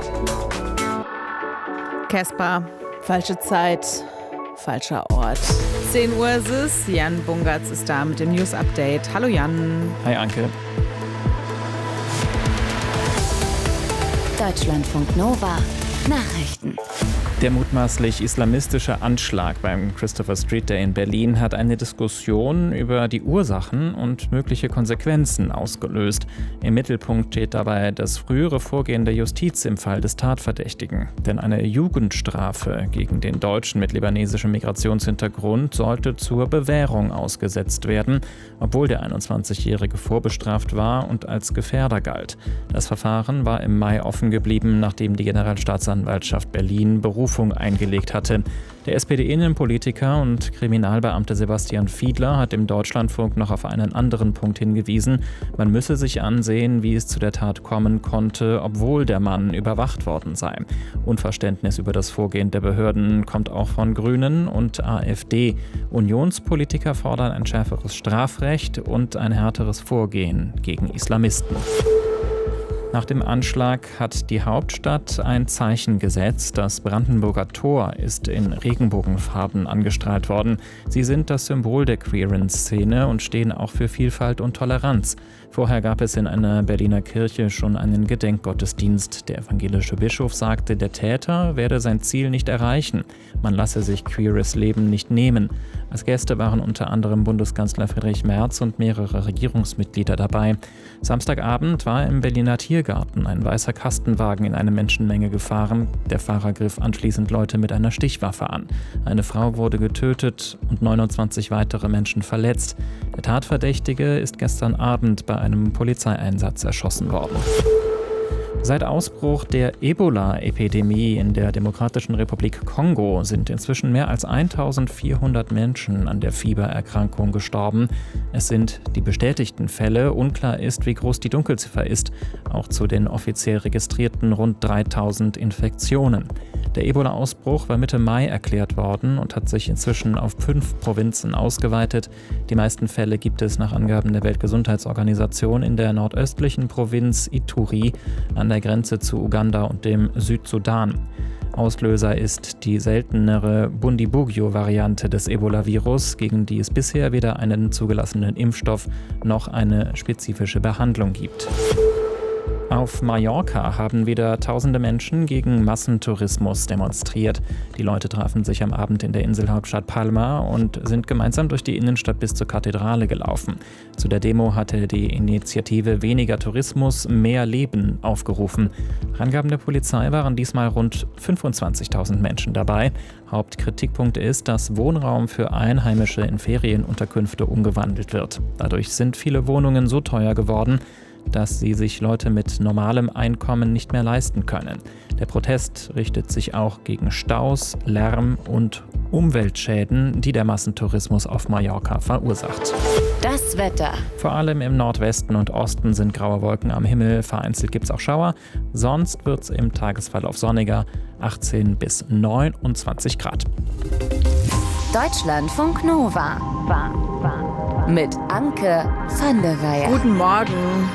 Caspar, falsche Zeit, falscher Ort. 10 Uhr ist es. Jan Bungartz ist da mit dem News-Update. Hallo Jan. Hi Anke. Deutschlandfunk Nova Nachrichten. Der mutmaßlich islamistische Anschlag beim Christopher Street Day in Berlin hat eine Diskussion über die Ursachen und mögliche Konsequenzen ausgelöst. Im Mittelpunkt steht dabei das frühere Vorgehen der Justiz im Fall des Tatverdächtigen. Denn eine Jugendstrafe gegen den Deutschen mit libanesischem Migrationshintergrund sollte zur Bewährung ausgesetzt werden, obwohl der 21-Jährige vorbestraft war und als Gefährder galt. Das Verfahren war im Mai offen geblieben, nachdem die Generalstaatsanwaltschaft Berlin Berufung eingelegt hatte. Der SPD-Innenpolitiker und Kriminalbeamte Sebastian Fiedler hat im Deutschlandfunk noch auf einen anderen Punkt hingewiesen. Man müsse sich ansehen, wie es zu der Tat kommen konnte, obwohl der Mann überwacht worden sei. Unverständnis über das Vorgehen der Behörden kommt auch von Grünen und AfD. Unionspolitiker fordern ein schärferes Strafrecht und ein härteres Vorgehen gegen Islamisten. Nach dem Anschlag hat die Hauptstadt ein Zeichen gesetzt. Das Brandenburger Tor ist in Regenbogenfarben angestrahlt worden. Sie sind das Symbol der queeren Szene und stehen auch für Vielfalt und Toleranz. Vorher gab es in einer Berliner Kirche schon einen Gedenkgottesdienst. Der evangelische Bischof sagte, der Täter werde sein Ziel nicht erreichen. Man lasse sich queeres Leben nicht nehmen. Als Gäste waren unter anderem Bundeskanzler Friedrich Merz und mehrere Regierungsmitglieder dabei. Samstagabend war im Berliner Tiergarten ein weißer Kastenwagen in eine Menschenmenge gefahren. Der Fahrer griff anschließend Leute mit einer Stichwaffe an. Eine Frau wurde getötet und 29 weitere Menschen verletzt. Der Tatverdächtige ist gestern Abend bei einem Polizeieinsatz erschossen worden. Seit Ausbruch der Ebola-Epidemie in der Demokratischen Republik Kongo sind inzwischen mehr als 1400 Menschen an der Fiebererkrankung gestorben. Es sind die bestätigten Fälle. Unklar ist, wie groß die Dunkelziffer ist. Auch zu den offiziell registrierten rund 3000 Infektionen. Der Ebola-Ausbruch war Mitte Mai erklärt worden und hat sich inzwischen auf 5 Provinzen ausgeweitet. Die meisten Fälle gibt es nach Angaben der Weltgesundheitsorganisation in der nordöstlichen Provinz Ituri an der Grenze zu Uganda und dem Südsudan. Auslöser ist die seltenere Bundibugyo-Variante des Ebola-Virus, gegen die es bisher weder einen zugelassenen Impfstoff noch eine spezifische Behandlung gibt. Auf Mallorca haben wieder tausende Menschen gegen Massentourismus demonstriert. Die Leute trafen sich am Abend in der Inselhauptstadt Palma und sind gemeinsam durch die Innenstadt bis zur Kathedrale gelaufen. Zu der Demo hatte die Initiative Weniger Tourismus, mehr Leben aufgerufen. Nach Angaben der Polizei waren diesmal rund 25.000 Menschen dabei. Hauptkritikpunkt ist, dass Wohnraum für Einheimische in Ferienunterkünfte umgewandelt wird. Dadurch sind viele Wohnungen so teuer geworden, dass sie sich Leute mit normalem Einkommen nicht mehr leisten können. Der Protest richtet sich auch gegen Staus, Lärm und Umweltschäden, die der Massentourismus auf Mallorca verursacht. Das Wetter. Vor allem im Nordwesten und Osten sind graue Wolken am Himmel, vereinzelt gibt es auch Schauer. Sonst wird es im Tagesverlauf sonniger, 18 bis 29 Grad. Deutschlandfunk Nova. Mit Anke van der Weyer. Guten Morgen.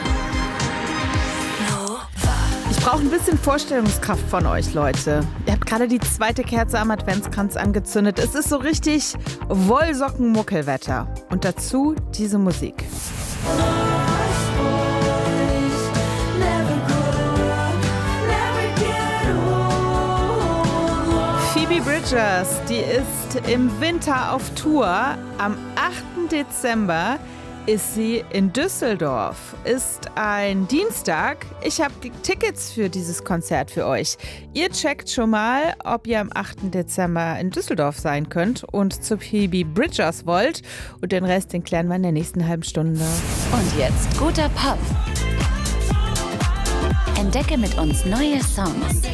Ich brauche ein bisschen Vorstellungskraft von euch, Leute. Ihr habt gerade die 2. Kerze am Adventskranz angezündet. Es ist so richtig Wollsocken-Muckelwetter. Und dazu diese Musik. Phoebe Bridgers, die ist im Winter auf Tour. Am 8. Dezember ist sie in Düsseldorf. Ist ein Dienstag. Ich habe Tickets für dieses Konzert für euch. Ihr checkt schon mal, ob ihr am 8. Dezember in Düsseldorf sein könnt und zu Phoebe Bridgers wollt. Und den Rest, den klären wir in der nächsten halben Stunde. Und jetzt guter Pop. Entdecke mit uns neue Songs.